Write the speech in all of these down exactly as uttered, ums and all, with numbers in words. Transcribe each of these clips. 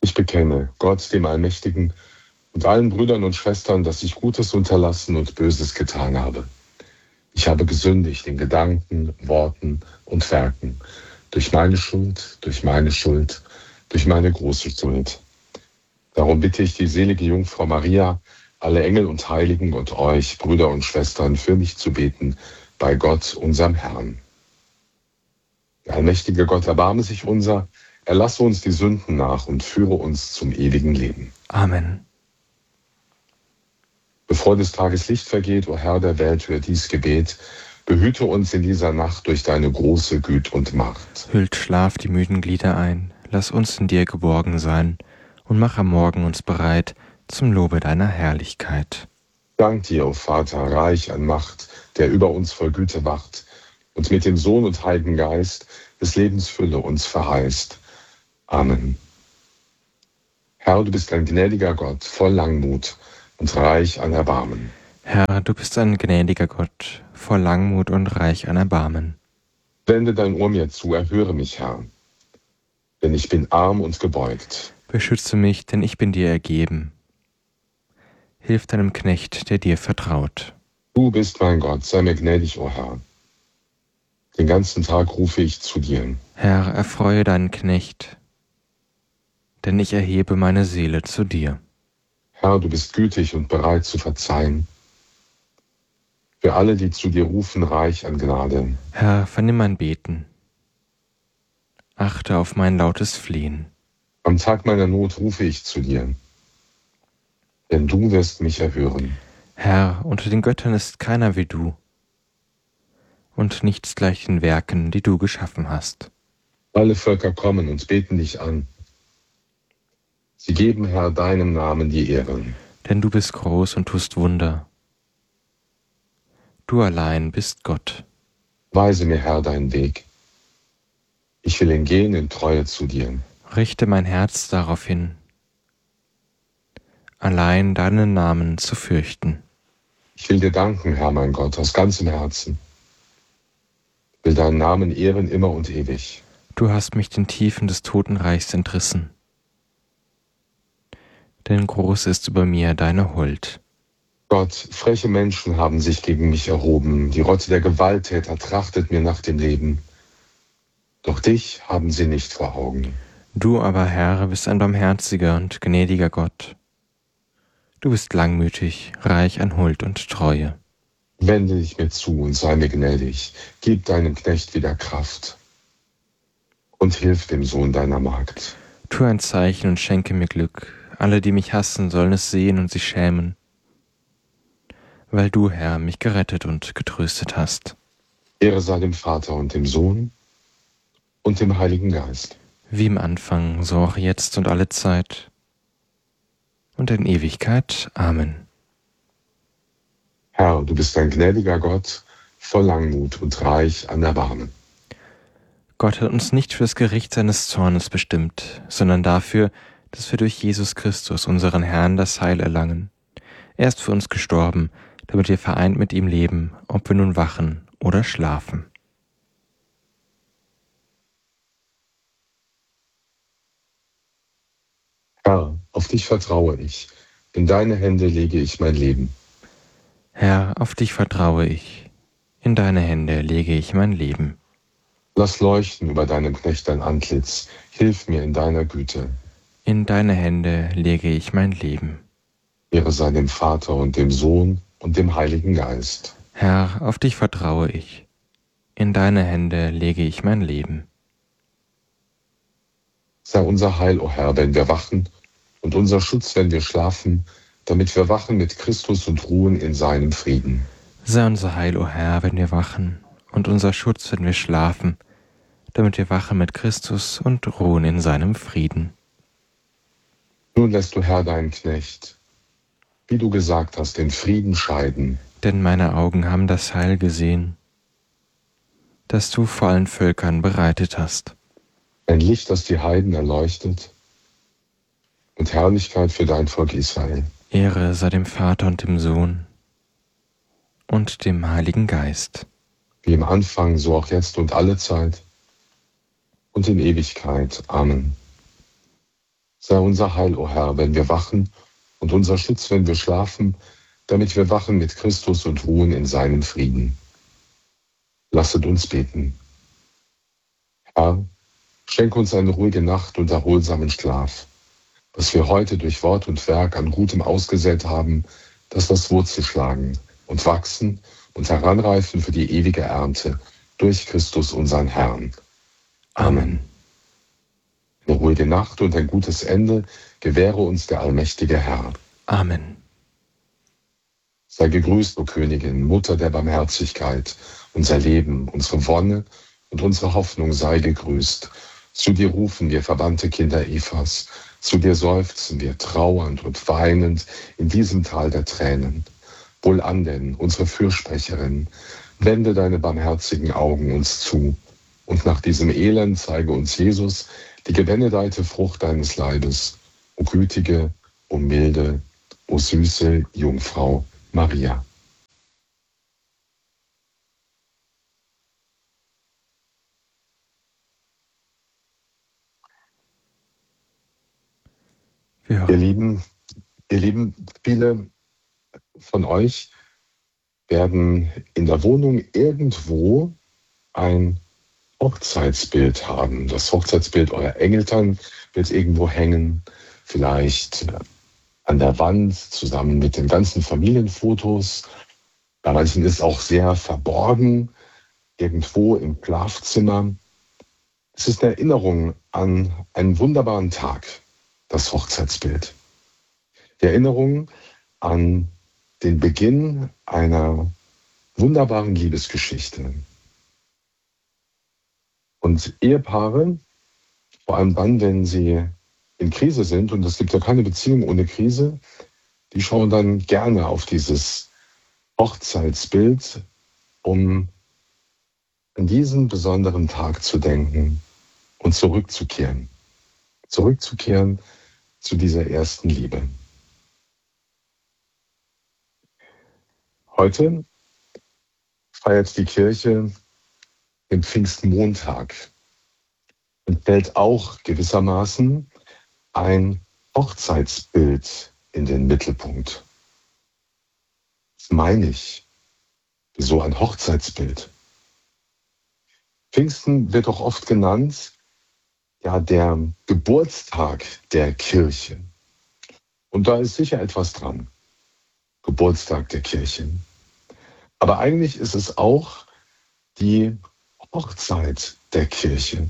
Ich bekenne Gott, dem Allmächtigen, und allen Brüdern und Schwestern, dass ich Gutes unterlassen und Böses getan habe. Ich habe gesündigt in Gedanken, Worten und Werken, durch meine Schuld, durch meine Schuld, durch meine große Schuld. Darum bitte ich die selige Jungfrau Maria, alle Engel und Heiligen und euch, Brüder und Schwestern, für mich zu beten, bei Gott, unserem Herrn. Der allmächtige Gott, erbarme sich unser, erlasse uns die Sünden nach und führe uns zum ewigen Leben. Amen. Bevor des Tages Licht vergeht, o Herr der Welt, höre dies Gebet, behüte uns in dieser Nacht durch deine große Güte und Macht. Hüllt Schlaf die müden Glieder ein, lass uns in dir geborgen sein und mach am Morgen uns bereit zum Lobe deiner Herrlichkeit. Dank dir, o Vater, reich an Macht, der über uns voll Güte wacht und mit dem Sohn und Heiligen Geist des Lebens Fülle uns verheißt. Amen. Herr, du bist ein gnädiger Gott, voll Langmut und reich an Erbarmen. Herr, du bist ein gnädiger Gott, voll Langmut und reich an Erbarmen. Wende dein Ohr mir zu, erhöre mich, Herr, denn ich bin arm und gebeugt. Beschütze mich, denn ich bin dir ergeben. Hilf deinem Knecht, der dir vertraut. Du bist mein Gott, sei mir gnädig, o Herr. Den ganzen Tag rufe ich zu dir. Herr, erfreue deinen Knecht, denn ich erhebe meine Seele zu dir. Herr, du bist gütig und bereit zu verzeihen. Für alle, die zu dir rufen, reich an Gnade. Herr, vernimm mein Beten. Achte auf mein lautes Flehen. Am Tag meiner Not rufe ich zu dir, denn du wirst mich erhören. Herr, unter den Göttern ist keiner wie du, und nichts gleich den Werken, die du geschaffen hast. Alle Völker kommen und beten dich an. Sie geben, Herr, deinem Namen die Ehre. Denn du bist groß und tust Wunder. Du allein bist Gott. Weise mir, Herr, deinen Weg. Ich will ihn gehen in Treue zu dir. Richte mein Herz darauf hin, allein deinen Namen zu fürchten. Ich will dir danken, Herr, mein Gott, aus ganzem Herzen. Ich will deinen Namen ehren immer und ewig. Du hast mich den Tiefen des Totenreichs entrissen. Denn groß ist über mir deine Huld. Gott, freche Menschen haben sich gegen mich erhoben. Die Rotte der Gewalttäter trachtet mir nach dem Leben. Doch dich haben sie nicht vor Augen. Du aber, Herr, bist ein barmherziger und gnädiger Gott. Du bist langmütig, reich an Huld und Treue. Wende dich mir zu und sei mir gnädig. Gib deinem Knecht wieder Kraft und hilf dem Sohn deiner Magd. Tu ein Zeichen und schenke mir Glück. Alle, die mich hassen, sollen es sehen und sich schämen, weil du, Herr, mich gerettet und getröstet hast. Ehre sei dem Vater und dem Sohn und dem Heiligen Geist. Wie im Anfang, so auch jetzt und alle Zeit und in Ewigkeit. Amen. Herr, du bist ein gnädiger Gott, voll Langmut und reich an Erbarmen. Gott hat uns nicht für das Gericht seines Zornes bestimmt, sondern dafür, dass wir durch Jesus Christus, unseren Herrn, das Heil erlangen. Er ist für uns gestorben, damit wir vereint mit ihm leben, ob wir nun wachen oder schlafen. Herr, auf dich vertraue ich. In deine Hände lege ich mein Leben. Herr, auf dich vertraue ich. In deine Hände lege ich mein Leben. Lass leuchten über deinem Knecht dein Antlitz. Hilf mir in deiner Güte. In deine Hände lege ich mein Leben. Ehre sei dem Vater und dem Sohn und dem Heiligen Geist. Herr, auf dich vertraue ich. In deine Hände lege ich mein Leben. Sei unser Heil, o Herr, wenn wir wachen, und unser Schutz, wenn wir schlafen, damit wir wachen mit Christus und ruhen in seinem Frieden. Sei unser Heil, o Herr, wenn wir wachen, und unser Schutz, wenn wir schlafen, damit wir wachen mit Christus und ruhen in seinem Frieden. Nun lässt du, Herr, deinen Knecht, wie du gesagt hast, den Frieden scheiden. Denn meine Augen haben das Heil gesehen, das du vor allen Völkern bereitet hast. Ein Licht, das die Heiden erleuchtet, und Herrlichkeit für dein Volk Israel. Ehre sei dem Vater und dem Sohn und dem Heiligen Geist. Wie im Anfang, so auch jetzt und alle Zeit und in Ewigkeit. Amen. Sei unser Heil, o Herr, wenn wir wachen, und unser Schutz, wenn wir schlafen, damit wir wachen mit Christus und ruhen in seinem Frieden. Lasset uns beten. Herr, schenk uns eine ruhige Nacht und erholsamen Schlaf, was wir heute durch Wort und Werk an Gutem ausgesät haben, dass das Wurzel schlagen und wachsen und heranreifen für die ewige Ernte durch Christus unseren Herrn. Amen. Eine ruhige Nacht und ein gutes Ende gewähre uns der allmächtige Herr. Amen. Sei gegrüßt, o Königin, Mutter der Barmherzigkeit, unser Leben, unsere Wonne und unsere Hoffnung sei gegrüßt. Zu dir rufen wir verbannte Kinder Evas, zu dir seufzen wir trauernd und weinend in diesem Tal der Tränen. Wohlan denn, unsere Fürsprecherin, wende deine barmherzigen Augen uns zu, und nach diesem Elend zeige uns Jesus, die gebenedeite Frucht deines Leibes, o gütige, o milde, o süße Jungfrau Maria. Wir Ihr Lieben, ihr Lieben, viele von euch werden in der Wohnung irgendwo ein Hochzeitsbild haben. Das Hochzeitsbild eurer Eltern wird irgendwo hängen, vielleicht an der Wand zusammen mit den ganzen Familienfotos. Bei manchen ist es auch sehr verborgen, irgendwo im Schlafzimmer. Es ist eine Erinnerung an einen wunderbaren Tag, das Hochzeitsbild. Die Erinnerung an den Beginn einer wunderbaren Liebesgeschichte. Und Ehepaare, vor allem dann, wenn sie in Krise sind, und es gibt ja keine Beziehung ohne Krise, die schauen dann gerne auf dieses Hochzeitsbild, um an diesen besonderen Tag zu denken und zurückzukehren. Zurückzukehren zu dieser ersten Liebe. Heute feiert die Kirche den Pfingstmontag und stellt auch gewissermaßen ein Hochzeitsbild in den Mittelpunkt. Was meine ich? Wieso ein Hochzeitsbild? Pfingsten wird auch oft genannt, ja, der Geburtstag der Kirche. Und da ist sicher etwas dran. Geburtstag der Kirche. Aber eigentlich ist es auch die Hochzeit der Kirche.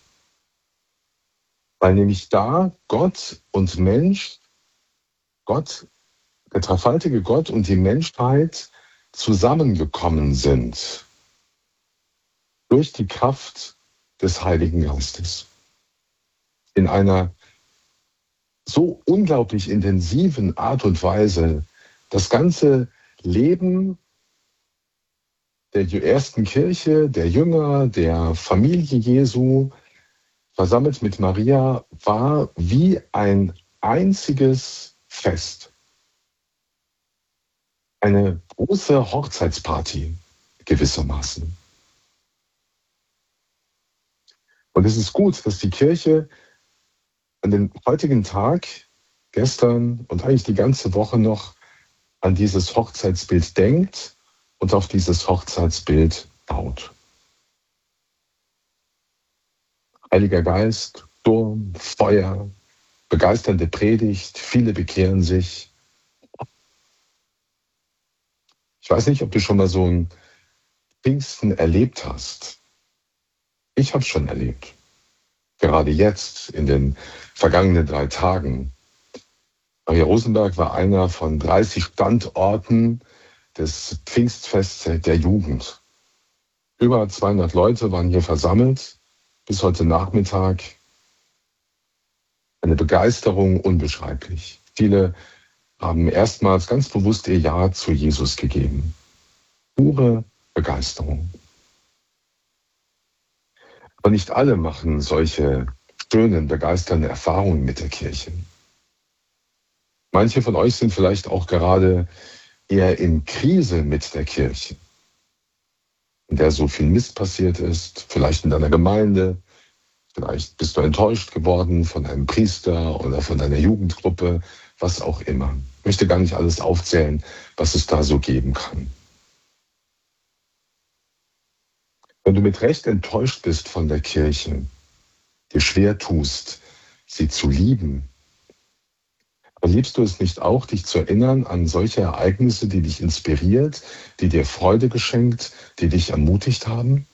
Weil nämlich da Gott und Mensch, Gott, der dreifaltige Gott und die Menschheit zusammengekommen sind. Durch die Kraft des Heiligen Geistes. In einer so unglaublich intensiven Art und Weise das ganze Leben der ersten Kirche, der Jünger, der Familie Jesu, versammelt mit Maria, war wie ein einziges Fest. Eine große Hochzeitsparty gewissermaßen. Und es ist gut, dass die Kirche an den heutigen Tag, gestern und eigentlich die ganze Woche noch an dieses Hochzeitsbild denkt und auf dieses Hochzeitsbild baut. Heiliger Geist, Sturm, Feuer, begeisternde Predigt, viele bekehren sich. Ich weiß nicht, ob du schon mal so ein Pfingsten erlebt hast. Ich habe es schon erlebt. Gerade jetzt, in den vergangenen drei Tagen. Maria Rosenberg war einer von dreißig Standorten des Pfingstfests der Jugend. Über zweihundert Leute waren hier versammelt, bis heute Nachmittag. Eine Begeisterung unbeschreiblich. Viele haben erstmals ganz bewusst ihr Ja zu Jesus gegeben. Pure Begeisterung. Aber nicht alle machen solche schönen, begeisternden Erfahrungen mit der Kirche. Manche von euch sind vielleicht auch gerade eher in Krise mit der Kirche, in der so viel Mist passiert ist, vielleicht in deiner Gemeinde, Vielleicht bist du enttäuscht geworden von einem Priester oder von deiner Jugendgruppe, was auch immer. Ich möchte gar nicht alles aufzählen, was es da so geben kann. Wenn du mit Recht enttäuscht bist von der Kirche, dir schwer tust, sie zu lieben, erlebst du es nicht auch, dich zu erinnern an solche Ereignisse, die dich inspiriert, die dir Freude geschenkt, die dich ermutigt haben?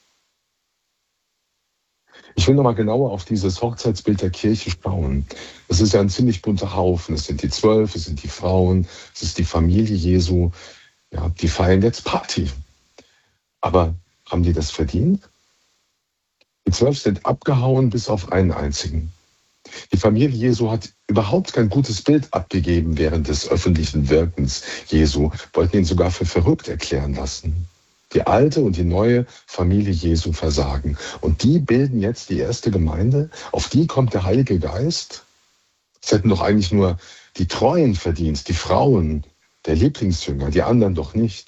Ich will nochmal genauer auf dieses Hochzeitsbild der Kirche schauen. Es ist ja ein ziemlich bunter Haufen. Es sind die Zwölf, es sind die Frauen, es ist die Familie Jesu. Ja, die feiern jetzt Party. Aber haben die das verdient? Die Zwölf sind abgehauen bis auf einen einzigen. Die Familie Jesu hat überhaupt kein gutes Bild abgegeben während des öffentlichen Wirkens Jesu, wollten ihn sogar für verrückt erklären lassen. Die alte und die neue Familie Jesu versagen. Und die bilden jetzt die erste Gemeinde. Auf die kommt der Heilige Geist. Es hätten doch eigentlich nur die Treuen verdient, die Frauen, der Lieblingsjünger, die anderen doch nicht.